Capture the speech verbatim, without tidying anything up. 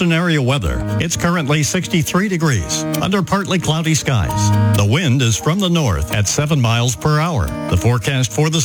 Boston area weather. It's currently sixty-three degrees under partly cloudy skies. The wind is from the north at seven miles per hour. The forecast for the